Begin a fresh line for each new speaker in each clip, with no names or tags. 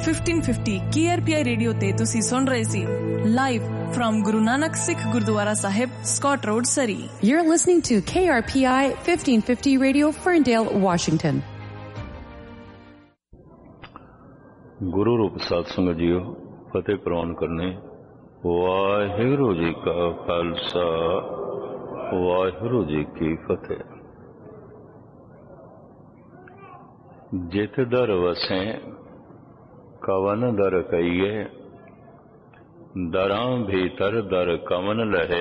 1550 KRPI radio ਤੇ ਤੁਸੀਂ ਸੁਣ ਰਹੇ ਸੀ live firm Guru Nanak Sikh Gurdwara Sahib, Scott road, Surrey.
You're listening to KRPI 1550 Radio, Ferndale, Washington.
ਗੁਰੂ ਰੂਪ ਸਾਧ ਸੰਗਤ ਜੀਓ, ਫਤਿਹ ਪ੍ਰਵਾਨ ਕਰਨੇ। ਵਾਹਿਗੁਰੂ ਜੀ ਕਾ ਖਾਲਸਾ, ਵਾਹਿਗੁਰੂ ਜੀ ਕੀ ਫਤਿਹ। ਜਿਤ ਦਰ ਵਸੈ ਕਵਨ ਦਰ ਕਈਏ, ਦਰਾਂ ਭੀਤਰ ਦਰ ਕਵਨ ਲਹੇ।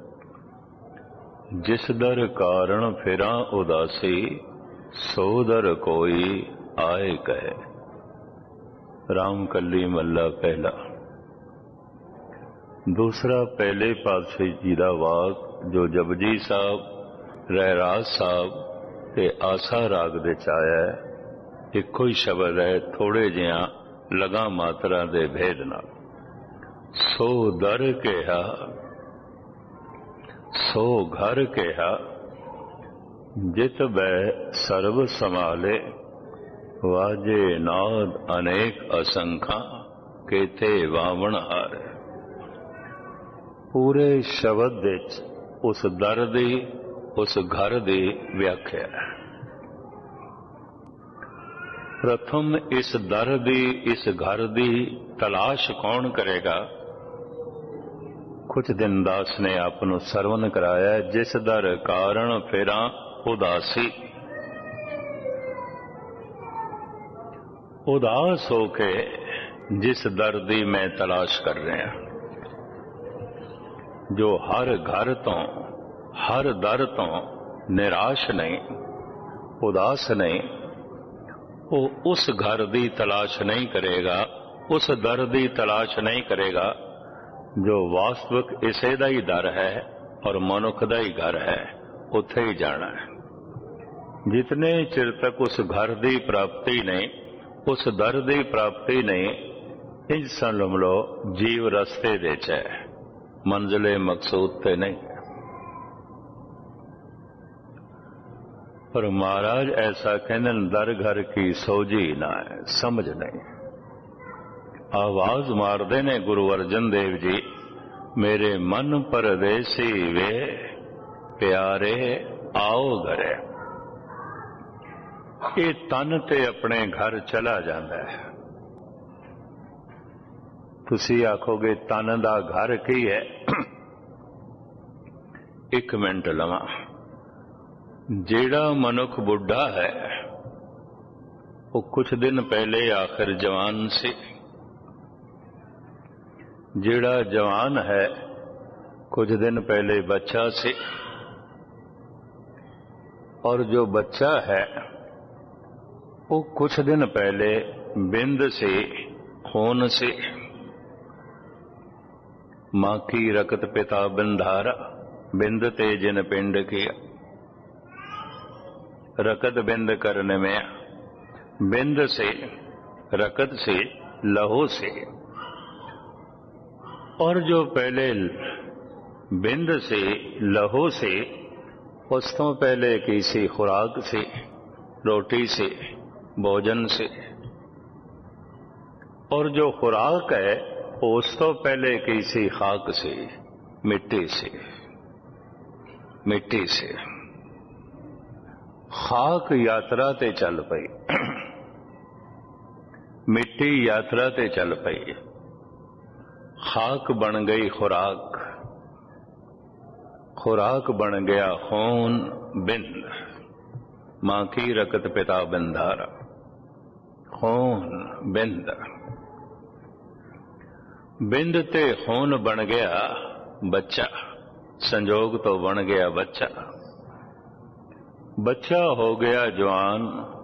ਜਿਸ ਦਰ ਕਾਰਣ ਫਿਰਾਂ ਉਦਾਸੀ, ਸੋ ਦਰ ਕੋਈ ਆਏ ਕਹੇ। ਰਾਮ ਕੱਲੀ ਮੱਲਾ ਪਹਿਲਾ। ਦੂਸਰਾ ਪਹਿਲੇ ਪਾਤਸ਼ਾਹੀ ਜੀ ਦਾ ਵਾਕ ਜੋ ਜਪਜੀ ਸਾਹਿਬ, ਰਹਿਰਾਸ ਸਾਹਿਬ ਤੇ ਆਸਾ ਰਾਗ ਦੇ ਚ ਆਇਆ ਹੈ। ਇੱਕੋ ਹੀ ਸ਼ਬਦ ਹੈ, ਥੋੜੇ ਜਿਹਾ ਲਗਾ ਮਾਤਰਾ ਦੇ ਭੇਦ ਨਾਲ। ਸੋ ਦਰ ਕਿਹਾ, ਸੋ ਘਰ ਕਿਹਾ, ਜਿਤ ਬੈ ਸਰਬ ਸੰਭਾਲੇ। ਵਾਜੇ ਨਾਦ ਅਨੇਕ ਅਸੰਖਾ, ਕੇਤੇ ਵਾਵਣ ਹਾਰੇ। ਪੂਰੇ ਸ਼ਬਦ ਵਿੱਚ ਉਸ ਦਰ ਦੀ, ਉਸ ਘਰ ਦੀ ਵਿਆਖਿਆ ਹੈ। ਪ੍ਰਥਮ ਇਸ ਦਰ ਦੀ, ਇਸ ਘਰ ਦੀ ਤਲਾਸ਼ ਕੌਣ ਕਰੇਗਾ? ਕੁਝ ਦਿਨ ਦਾਸ ਨੇ ਆਪ ਨੂੰ ਸਰਵਨ ਕਰਾਇਆ। ਜਿਸ ਦਰ ਕਾਰਨ ਫਿਰਾਂ ਉਦਾਸੀ। ਉਦਾਸ ਹੋ ਕੇ ਜਿਸ ਦਰ ਦੀ ਮੈਂ ਤਲਾਸ਼ ਕਰ ਰਿਹਾ, ਜੋ ਹਰ ਘਰ ਤੋਂ, ਹਰ ਦਰ ਤੋਂ ਨਿਰਾਸ਼ ਨਹੀਂ, ਉਦਾਸ ਨਹੀਂ, ਉਹ ਉਸ ਘਰ ਦੀ ਤਲਾਸ਼ ਨਹੀਂ ਕਰੇਗਾ, ਉਸ ਦਰ ਦੀ ਤਲਾਸ਼ ਨਹੀਂ ਕਰੇਗਾ ਜੋ ਵਾਸਤਵਿਕ ਇਸੇ ਦਾ ਹੀ ਦਰ ਹੈ ਔਰ ਮਨੁੱਖ ਦਾ ਹੀ ਘਰ ਹੈ। ਉੱਥੇ ਹੀ ਜਾਣਾ ਹੈ। ਜਿਤਨੇ ਚਿਰ ਤੱਕ ਉਸ ਘਰ ਦੀ ਪ੍ਰਾਪਤੀ ਨਹੀਂ, ਉਸ ਦਰ ਦੀ ਪ੍ਰਾਪਤੀ ਨਹੀਂ, ਇੰਜ ਸਮਝ ਲਓ ਜੀਵ ਰਸਤੇ ਦੇ ਚ ਹੈ, ਮੰਜ਼ਿਲੇ ਮਕਸੂਦ ਤੇ ਨਹੀਂ। ਪਰ ਮਹਾਰਾਜ ਐਸਾ ਕਹਿੰਦੇ, ਦਰ ਘਰ ਕੀ ਸੋਝੀ ਨਾ ਹੈ, ਸਮਝ ਨਹੀਂ। ਆਵਾਜ਼ ਮਾਰਦੇ ਨੇ ਗੁਰੂ ਅਰਜਨ ਦੇਵ ਜੀ, ਮੇਰੇ ਮਨ ਪਰਦੇਸੀ ਵੇ, ਪਿਆਰੇ ਆਓ ਘਰੇ। ਇਹ ਤਨ ਤੇ ਆਪਣੇ ਘਰ ਚਲਾ ਜਾਂਦਾ ਹੈ। ਤੁਸੀਂ ਆਖੋਗੇ ਤਨ ਦਾ ਘਰ ਕੀ ਹੈ? ਇੱਕ ਮਿੰਟ ਲਵਾਂ। ਜਿਹੜਾ ਮਨੁੱਖ ਬੁੱਢਾ ਹੈ, ਉਹ ਕੁਝ ਦਿਨ ਪਹਿਲੇ ਆਖਿਰ ਜਵਾਨ ਸੀ। ਜਿਹੜਾ ਜਵਾਨ ਹੈ, ਕੁਝ ਦਿਨ ਪਹਿਲੇ ਬੱਚਾ ਸੀ। ਔਰ ਜੋ ਬੱਚਾ ਹੈ, ਉਹ ਕੁਝ ਦਿਨ ਪਹਿਲੇ ਬਿੰਦ ਸੀ, ਖੂਨ ਸੀ। माँ की रकत पिता बंधारा, बिंद ते जिन पिंड किया। रकत बिंद करने में, बिंद से, रकत से, लहू से। और जो पहले बिंद से, लहू से, उस तो पहले किसी खुराक से, रोटी से, भोजन से। और जो खुराक है, उस तो पहले किसी खाक से, मिट्टी से, मिट्टी से। खाक यात्रा ते चल पई, मिट्टी यात्रा ते चल पई। खाक बन गई खुराक, खुराक बन गया खून बिंद। मां की रकत पिता बंधारा, खून बिंद। बिंद ते खून बन गया बच्चा, संजोग तो बन गया बच्चा। बच्चा हो गया जवान,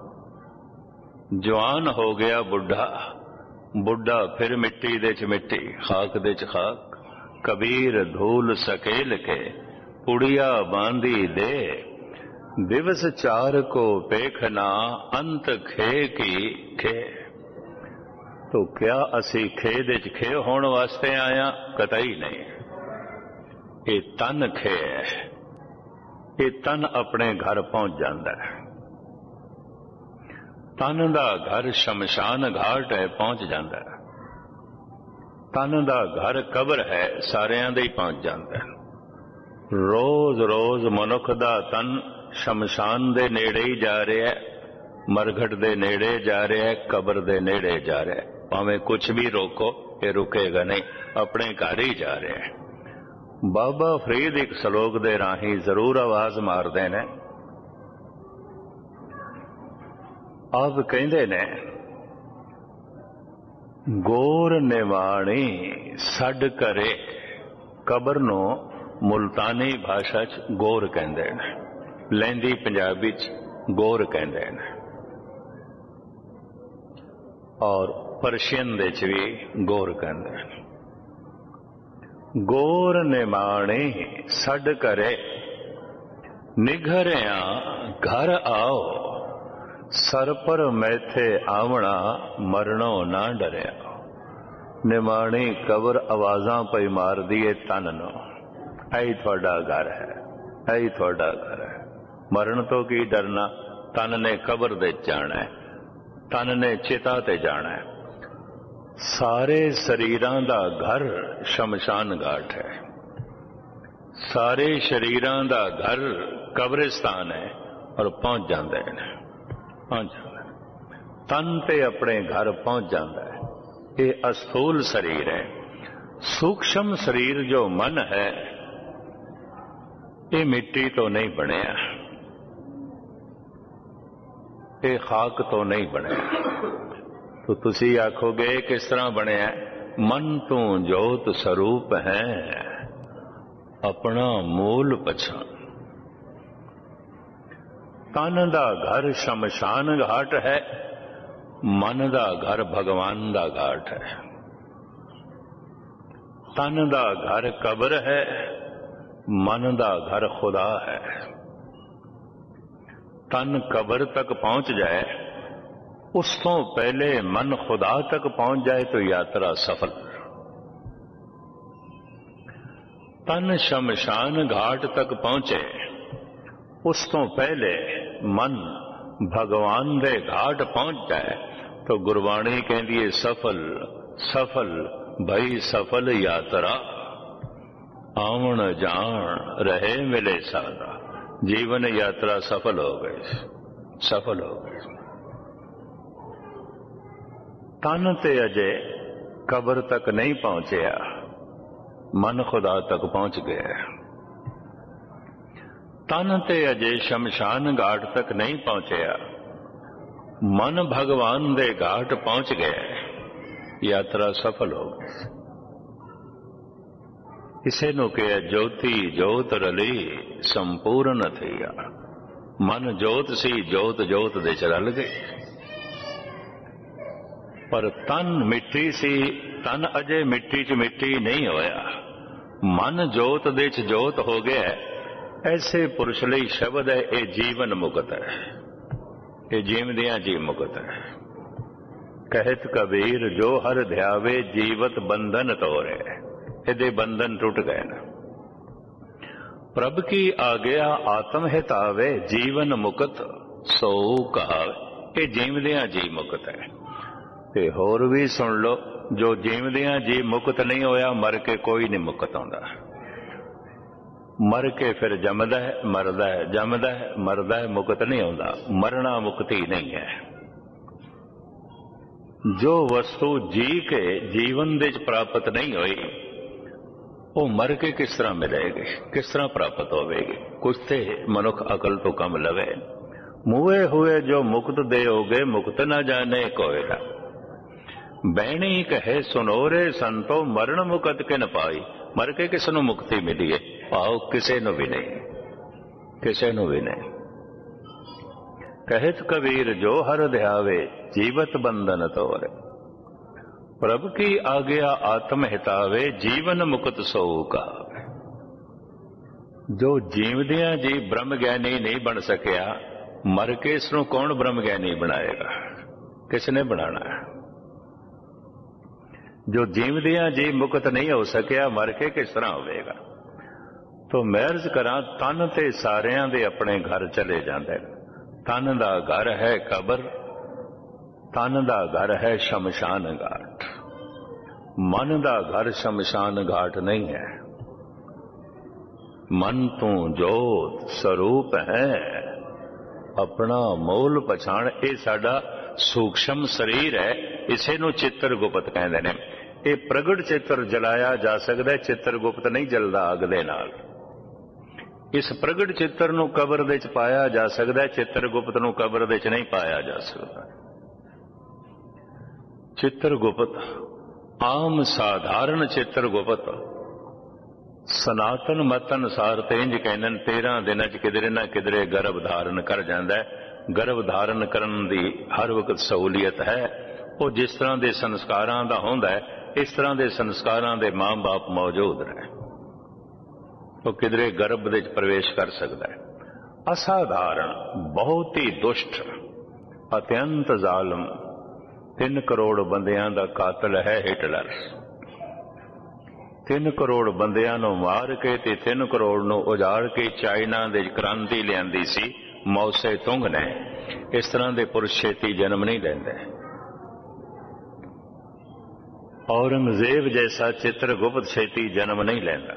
जवान हो गया बुढ़ा, बुढ़ा फिर मिट्टी दे च मिट्टी, खाक दे च खाक। कबीर धूल सकेल के, पुड़िया बांधी दे। दिवस चार को पेखना, अंत खे की खे। तो क्या असी खेद च खे होने वास्ते आया? कतई नहीं। ये तन खे है, ये तन अपने घर पहुंच जाता है। ਤਨ ਦਾ ਘਰ ਸ਼ਮਸ਼ਾਨ ਘਾਟ ਹੈ, ਪਹੁੰਚ ਜਾਂਦਾ ਹੈ। ਤਨ ਦਾ ਘਰ ਕਬਰ ਹੈ, ਸਾਰਿਆਂ ਦੇ ਹੀ ਪਹੁੰਚ ਜਾਂਦਾ ਹੈ। ਰੋਜ਼ ਰੋਜ਼ ਮਨੁੱਖ ਦਾ ਤਨ ਸ਼ਮਸ਼ਾਨ ਦੇ ਨੇੜੇ ਹੀ ਜਾ ਰਿਹਾ ਹੈ, ਮਰਘਟ ਦੇ ਨੇੜੇ ਜਾ ਰਿਹਾ ਹੈ, ਕਬਰ ਦੇ ਨੇੜੇ ਜਾ ਰਿਹਾ ਹੈ। ਭਾਵੇਂ ਕੁਛ ਵੀ ਰੋਕੋ, ਇਹ ਰੁਕੇਗਾ ਨਹੀਂ, ਆਪਣੇ ਘਰ ਹੀ ਜਾ ਰਿਹਾ ਹੈ। ਬਾਬਾ ਫਰੀਦ ਇੱਕ ਸ਼ਲੋਕ ਦੇ ਰਾਹੀਂ ਜ਼ਰੂਰ ਆਵਾਜ਼ ਮਾਰਦੇ ਨੇ। ਆਪ ਕਹਿੰਦੇ ਨੇ, ਗੋਰ ਨਿਵਾਣੀ ਛੱਡ ਕਰੇ। ਕਬਰ ਨੂੰ ਮੁਲਤਾਨੀ ਭਾਸ਼ਾ 'ਚ ਗੋਰ ਕਹਿੰਦੇ ਨੇ, ਲਹਿੰਦੀ ਪੰਜਾਬੀ 'ਚ ਗੋਰ ਕਹਿੰਦੇ ਨੇ, ਔਰ ਪਰਸ਼ੀਅਨ ਦੇ 'ਚ ਵੀ ਗੋਰ ਕਹਿੰਦੇ ਨੇ। ਗੋਰ ਨਿਮਾਣੇ ਛੱਡ ਕਰੇ, ਨਿਘਰਿਆ ਘਰ ਆਓ। ਸਰ ਪਰ ਮੈਥੇ ਆਵਣਾ, ਮਰਨੋਂ ਨਾ ਡਰਿਆ। ਨਿਮਾਣੀ ਕਬਰ ਆਵਾਜ਼ਾਂ ਪਈ ਮਾਰਦੀ ਏ ਤਨ ਨੂੰ, ਐ ਤੁਹਾਡਾ ਘਰ ਹੈ, ਐ ਤੁਹਾਡਾ ਘਰ ਹੈ। ਮਰਨ ਤੋਂ ਕੀ ਡਰਨਾ, ਤਨ ਨੇ ਕਬਰ ਦੇ ਜਾਣਾ ਹੈ, ਤਨ ਨੇ ਚਿਤਾ ਤੇ ਜਾਣਾ ਹੈ। ਸਾਰੇ ਸਰੀਰਾਂ ਦਾ ਘਰ ਸ਼ਮਸ਼ਾਨ ਘਾਟ ਹੈ, ਸਾਰੇ ਸਰੀਰਾਂ ਦਾ ਘਰ ਕਬਰਿਸਤਾਨ ਹੈ, ਔਰ ਪਹੁੰਚ ਜਾਂਦੇ ਨੇ, ਪਹੁੰਚ ਜਾਂਦਾ। ਤਨ ਤੇ ਆਪਣੇ ਘਰ ਪਹੁੰਚ ਜਾਂਦਾ ਹੈ। ਇਹ ਅਸਥੂਲ ਸਰੀਰ ਹੈ। ਸੂਖਸ਼ਮ ਸਰੀਰ ਜੋ ਮਨ ਹੈ, ਇਹ ਮਿੱਟੀ ਤੋਂ ਨਹੀਂ ਬਣਿਆ, ਇਹ ਖਾਕ ਤੋਂ ਨਹੀਂ ਬਣਿਆ। तो तुसी आखोगे किस तरह बनया? मन तू जोत स्वरूप है, अपना मूल पछान। तन दा घर शमशान घाट है, मन दा घर भगवान दा घाट है। तन दा घर कब्र है, मन दा घर खुदा है। तन कब्र तक पहुंच जाए, उस तो पहले मन खुदा तक पहुंच जाए तो यात्रा सफल। तन शमशान घाट तक पहुंचे, उस तो पहले मन भगवान दे घाट पहुंच जाए तो गुरबाणी कहती है सफल सफल भई सफल यात्रा। आवन जान रहे मिले सारा, जीवन यात्रा सफल हो गई, सफल हो गई। तन ते अजे कब्र तक नहीं पहुंचया, मन खुदा तक पहुंच गया। तन ते अजे शमशान घाट तक नहीं पहुंचया, मन भगवान दे घाट पहुंच गया, यात्रा सफल हो गई। इसे नु कहा ज्योति जोत रली संपूर्ण थिया। मन जोत सी, जोत जोत दे च रल गई, पर तन मिट्टी सी, तन अजे मिट्टी च मिट्टी नहीं होया। मन जोत दे च जोत हो गया। ऐसे पुरुष लई शब्द है, ये जीवन मुक्त है, ये जीवदियां जी मुक्त है। कहत कबीर जो हर ध्यावे, जीवत बंधन तोरे। इहदे बंधन टूट गए न। प्रभ की आज्ञा आत्म हितावे, जीवन मुक्त सो कहावे। ये जीवदियां जी मुक्त है। ते होर भी सुन लो, जो जीवदियां जी मुक्त नहीं होया, मर के कोई नहीं मुक्त आउंदा। मर के फिर जमदा है, मरदा है, जमदा है, मरदा है, मुक्त नहीं आउंदा। मरना मुक्ति नहीं है। जो वस्तु जी के जीवन दे प्राप्त नहीं हुई, वो मर के किस तरह मिलेगी, किस तरह प्राप्त होवेगी? कुछ ते मनुख अकल तो कम लवे। मुए हुए जो मुक्त दे होगे, मुक्त न जाने कोयला। बैणी कहे सुनोरे संतो, मरण मुकत के न पाई। मर के किस नूं मुक्ति मिली है? आओ किसे नूं भी नहीं, किसे नूं भी नहीं। कहत कबीर जो हर ध्यावे, जीवत बंधन तोरे। प्रभु की आज्ञा आत्म हितावे, जीवन मुक्त सो का। जो जीवदियां जी ब्रह्म ज्ञानी नहीं बन सकिया, मर के इसनूं कौन ब्रह्म ज्ञानी बनाएगा? किसने बनाना है? जो जीवदियां जी मुक्त नहीं हो सकिया, मर के किस तरह होवेगा? तो मैं अर्ज करा, तन ते सारियां दे अपने घर चले जाते। तन दा घर है कब्र, तन दा घर है शमशान घाट, मन दा घर शमशान घाट नहीं है। मन तू जोत स्वरूप है, अपना मोल पछाण। ये साडा सूक्ष्म शरीर है, इसे नूं चित्रगुप्त कहंदे ने। ये प्रगट चित्र जलाया जा सकता है, चित्रगुप्त नहीं जलदा अग दे नाल। इस प्रगट चित्र नूं कबर दे च पाया जा सकता है, चित्रगुप्त नूं कबर दे च नहीं पाया जा सकता। चित्रगुप्त आम साधारण चित्रगुप्त सनातन मत अनुसार ते इंज कहंदे ने 13 दिनां च किधरे ना किधरे गर्भ धारण कर जांदा है। गर्भ धारण करन दी हर वक्त सहूलियत है। वो जिस तरह के संस्कारां दा हुंदा है, इस तरह के संस्कारां दे मां बाप मौजूद रहे, वो किधरे गर्भ दे प्रवेश कर सकता है। असाधारण, बहुत ही दुष्ट, अत्यंत जालम 3 करोड़ बंदियां दा कातल है हिटलर। 3 करोड़ बंदियां नूं मार के ते 3 करोड़ नूं उजाड़ के चाइना दे क्रांति लियांदी सी मौसे तुंग ने। इस तरह के पुरुष छेती जन्म नहीं लेंदे। औरंगजेब जैसा चित्रगुप्त छेती जन्म नहीं लेंदा।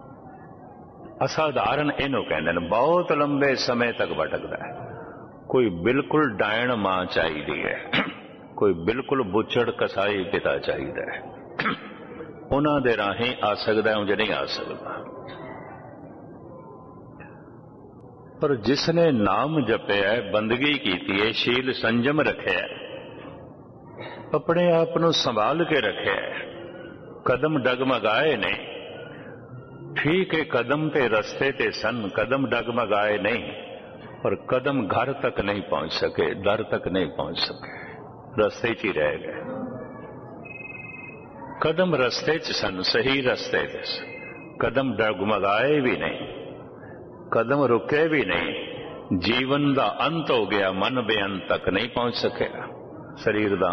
असाधारण इनू कहते हैं, बहुत लंबे समय तक भटकता है। कोई बिल्कुल डायण मां चाहिए है, कोई बिल्कुल बुचड़ कसाई पिता चाहिए है, उन्हां दे राही आ सकता है, उंज नहीं आ सकता। पर जिसने नाम जपिया, बंदगी की है, शील संजम रखे, अपने आप को संभाल के रखे, कदम डगमगाए ने। ठीक है, कदम ते रस्ते ते सन, कदम डगमगाए नहीं, और कदम घर तक नहीं पहुंच सके, दर तक नहीं पहुंच सके, रस्ते च ही रह गए। कदम रस्ते च सन, सही रस्ते थे, कदम डगमगाए भी नहीं, कदम रुके भी नहीं। जीवन का अंत हो गया, मन बेअंत तक नहीं पहुंच सके, शरीर का